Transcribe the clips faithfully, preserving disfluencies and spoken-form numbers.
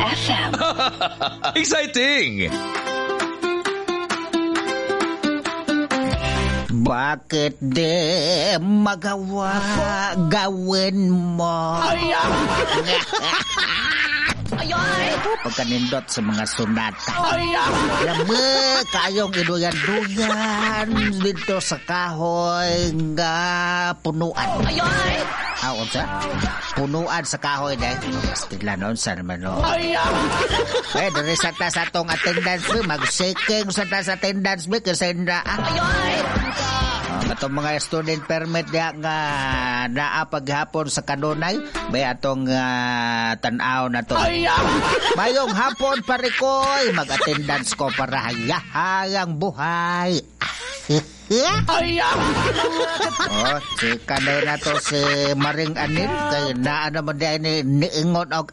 F M. Exciting! Bakit di magawa gawin mo? Pagkanindot sa mga sunata. Lama kayong iduyan-duyan dito sa kahoy nga punuan. Ah, unsa? Punuan sa kahoy dahil. Pastila noon sa naman no. Eh, dari sa ta sa atong attendance mo, mag-shaking sa ta sa attendance mo kasi na ah. Atong mga student permit diha nga naa paghapon sa kanunay may atong uh, tan-aw na to. Mayong hapon parikoy mag-attendance ko para hayahayang buhay. Oh, si kanay na to si Maring Anil kay naa naman diyan ni niingon og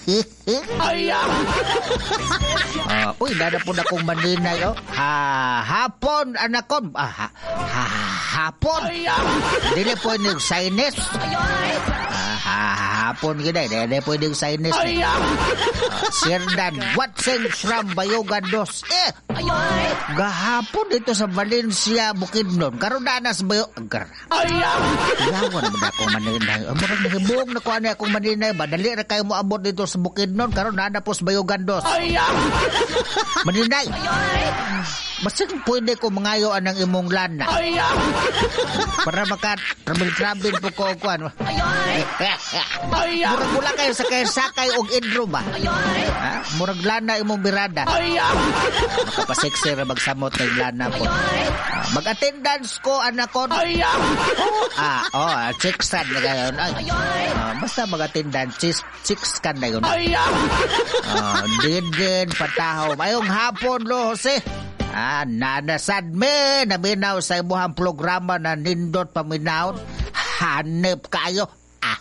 Uh, uy, dada po na kong maninay, oh. Ha, hapon, anak ko. Ah, ha, ha, hapon. Dili po yung sinus. Ah, ha, hapon, gina. Dili po yung sinus. Uh, Sir Dan, Watsing from Bayugan dos. Eh, gahapon dito sa Valencia, Bukidnon. Karoon na sa Bayugan. Yawan mo na akong maninay. Murag nahibong na ko ano akong maninay. Madali na kayo mo abot dito sa Bukidnon. Karoon na na po sa Bayugan dos. Maninay, basig pwede ko mangayoan ng imong lana para maka-travel-travel po ko ko ano. Murag mula kayo sa kayo sakay og idro ba? Ha? Murag lana imong birada. Makapaseksi ra magsamot ng lana po. Uh, mag-attendance ko anak ko. Ah, oh, chicks kan na gayon. Uh, basta mag-attendance chicks, chicks kan na yun. Uh, didin patahaw. Mayong hapon lo, Jose. Ah, nanasad me, naminaw sa imuhang programa na nindot paminaw. Hanip kayo. Ah,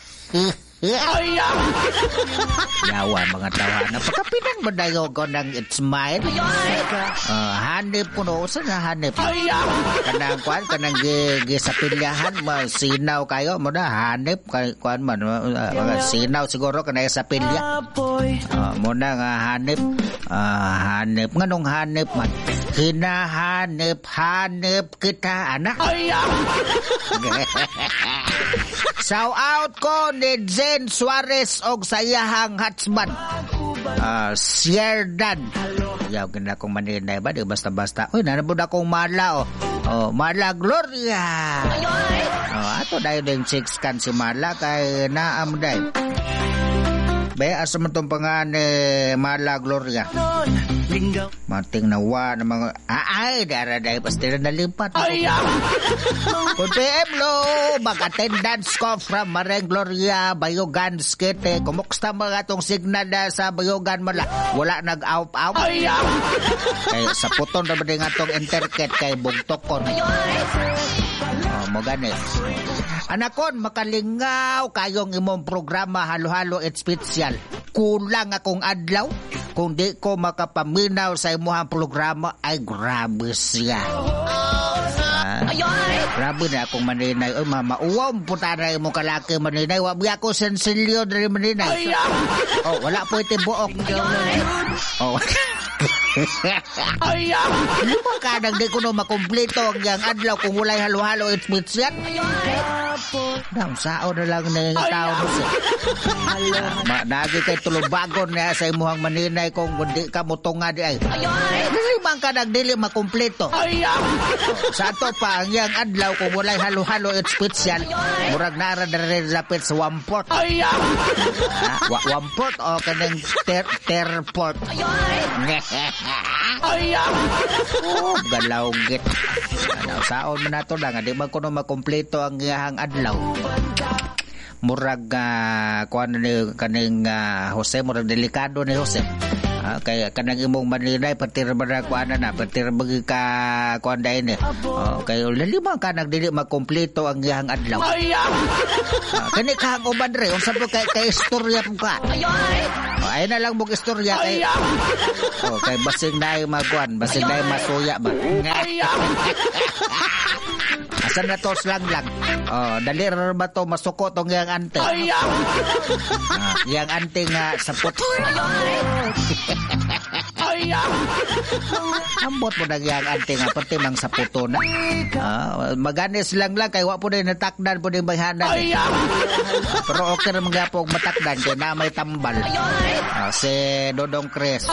yawa mga tawahan. Pagkapinan mo na yung ko ng it's mine. Uh, hanip ko no. Saan na hanip? Kanang kuan, kanang gisapilyahan. Sinaw kayo mo na. Hanip. Kuan man. Uh, sinaw siguro kanang sapilya. Uh, mo na nga hanip. Uh, hanip. Nganong hanip man? Hinahanip, hanip kita, anak. Shout out ko ni Jen Suarez og sayahang hatsman. Uh, Sierdan. Yaw, ganda kong maninay ba? Di basta-basta. Uy, nanabod akong mala, oh. Oh, Mala Gloria. Oh, ato dayo din chicks kan si Mala kay naam day. Baya asa man tong pangan eh, Mala Gloria. Mating nawa na mga ay dara day pasti na nalipat. Kung P M lo mag-attendance ko from Mareng Gloria Bayugan Skete. Kumuksta mga tong signal na sa Bayugan mala wala nag-out-out. Kay sa puton na ba din atong interket kay bugtokon. Oh, mo gani. Anakon makalingaw kayong imong programa halo-halo et special. Kulang akong adlaw kung di ko makapaminaw sa imuhang programa ay grabe siya. Ah, grabe na akong maninay. Ay, mama, uwam puta na imong kalaki maninay. Wabi ako sensilyo na rin maninay. Oh, wala po iti buok. Oh, lima ka nang di ko no makumpleto ang yang adlaw kung walay halo-halo et special. Nang sao na lang na yung tao mo siya. Ma, nagi kay tulubagon na sa imuhang maninay kung hindi ka mutunga di ay. Nalimang ka nagdili makumpleto. Sa ato pa, ang yang adlaw kung walay halo-halo at special, murag nara na rin lapit sa wamport. Wa- wamport o kanang ter terport. Oh, galawgit. Ano, saon man nato lang, di ba kuno makumpleto ang iyahang adlaw. Murag uh, kuan ni kaning uh, Jose, murag delikado ni Jose. Uh, kaya kanang imong maninay patir ba kuan na patir bagi ka kuan dai ni. Uh, kay lalima ka nagdili makumpleto ang iyahang adlaw. Uh, kani ka ang uban re unsa po kay kay istorya po ka. Uh, ay na lang mong istorya kay. Oh, kay basig nay magkuan, basig nay masuya ba. Asa na to lang lang. Oh, dali ra ba to masuko tong yang ante? Ah, yang ante nga sapot. Ambot mo na yang ante nga pati mang saputo na. Ah, maganis lang lang kay wa po din natakdan po din bayhanan. Pero okay ra mga po matakdan kay na may tambal. Ah, si Dodong Cres.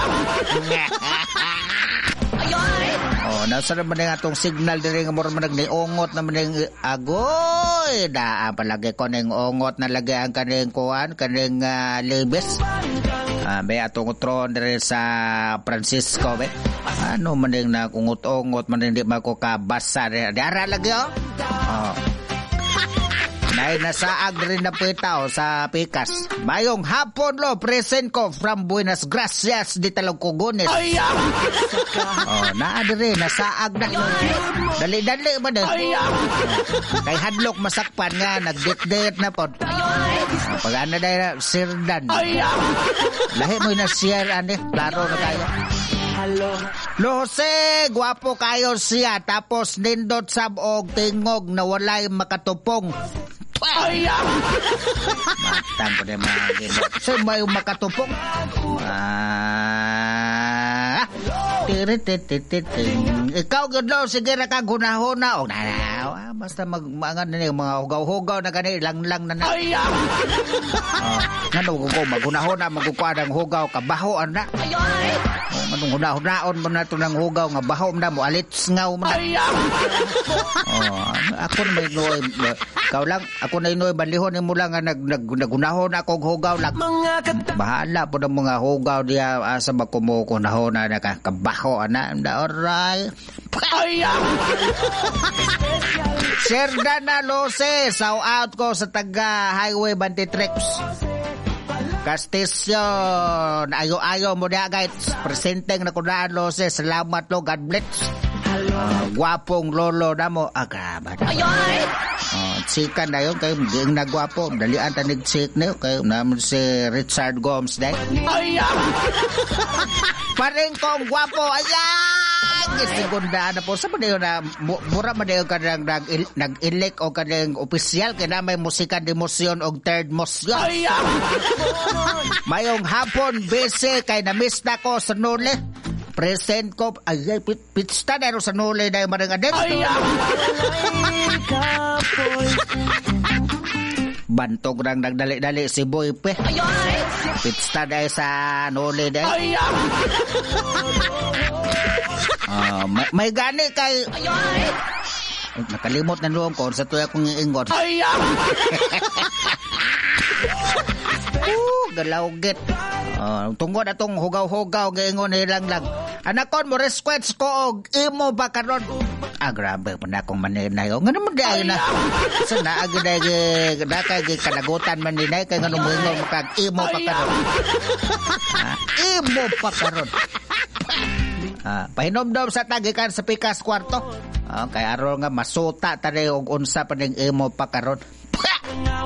Oh, nasa naman nga itong signal din nga mura man nag-niungot naman ng agoy. Daan palagi ko ng ungot na lagi ang kaning kuhan, kaning uh, libis. Uh, may atong utron din sa Francisco. Be. Ano man yung nakungot-ungot man hindi makukabasa. Diara lagi oh. Oh. Nay nasaag rin na pitaw sa pikas. Mayong hapon lo, present ko from Buenas Gracias di Talagkugones. Oh, naa rin, nasaag na. Dali-dali ba na? Kay hadlok masakpan nga, nagdit-dit na po. Pag ano na yun, sirdan. Lahi mo na share, ane, klaro na tayo. Lo Jose, guwapo kayo siya, tapos nindot sab og tingog na walay makatupong. Matang ko na mga ginot. So, may makatupong. Ah, tirit-tirit-tirit. Ikaw, gudlo, sige na ka gunahuna. O, na, basta mag, mga, mga hugaw-hugaw na gani, lang-lang na na. Oh, nga nung ko, magunahuna, magkukuha ng hugaw, kabaho, na. Oh, manong hunahon mo na ito ng hugaw, nga baho na mo, alits ngaw mo na. Oh, ako na may inoy, ikaw lang, ako na inoy, balihon mo lang nga nag, nag, nagunahon akong hugaw lang. Bahala po ng mga hugaw diya, asa ba kumukunahon na kabaho, na, alright. Serda na Lose, saw out ko sa taga Highway twenty-three. Kastisyon, ayo-ayo mo na guys. Presenteng na kunaan Lose, salamat lo, God bless. Uh, gwapong lolo na mo. Ah, grabe na. Uh, Tsikan na yun, kayo hindi na gwapo. Dalian tanig tsik na yun, kayo naman si Richard Gomes na yun. Paring kong gwapo, ayan! Isigundaan na po. Sa man yun na, mura man yun kanang nag-elect o kanang opisyal, kaya na may musikan di motion o third motion. Mayong hapon, busy, kay na-miss na ko sa nule. Present ko, ay, ay, pit, pitsta na rin sa nule na yung marang adet. Bantog nang nagdali-dali si Boy Pe. Pitsta na sa nule na. Uh, may, may gani kay... Nakalimot na noon ko sa tuya kong iingot. Uh, galawgit. Uh, tungod atong hugaw-hugaw gaingon nilang lang. Anakon mo request ko og imo ba karon? Ah, grabe pa na akong maninay. Nga naman dahil na. Sa naagi dahil nakagi kanagutan man ninay kay nga numungo makag imo pa karon. Ah, imo pa karon. Ah, pahinomdom sa tagikan sa pikas kwarto. Ah, kay aron nga masuta tani og unsa pa ning imo pa karon.